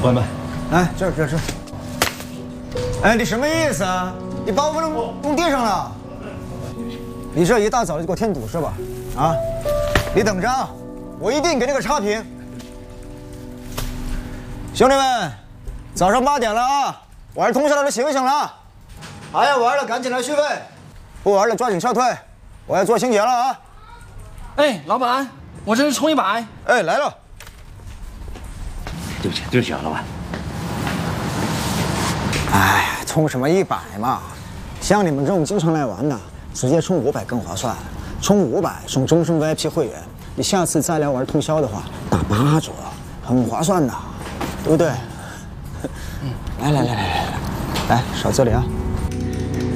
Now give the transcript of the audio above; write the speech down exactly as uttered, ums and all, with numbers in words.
外卖。 哎，这这这。哎，你什么意思啊？你把我弄弄地上了？你这一大早就给我添堵是吧？啊！你等着啊，我一定给你个差评。兄弟们，早上八点了啊，晚上通宵的都醒一醒了，还要玩的赶紧来续费，不玩的抓紧撤退，我要做清洁了啊！ 哎，老板，我这是充一百。 哎，来了。 对不起，对不起啊，老板。 哎，充什么一百嘛？像你们这种经常来玩的，直接充五百更划算。充五百送终身 V I P 会员，你下次再来玩通宵的话，打八折，很划算的，对不对？嗯，来来来来来来，来扫这里啊。